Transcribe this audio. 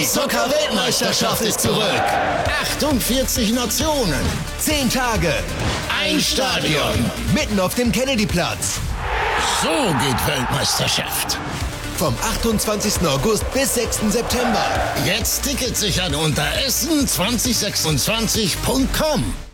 Die Soccer-Weltmeisterschaft ist zurück. 48 Nationen, 10 Tage, ein Stadion, mitten auf dem Kennedyplatz. So geht Weltmeisterschaft. Vom 28. August bis 6. September. Jetzt Tickets sichern unter essen2026.com.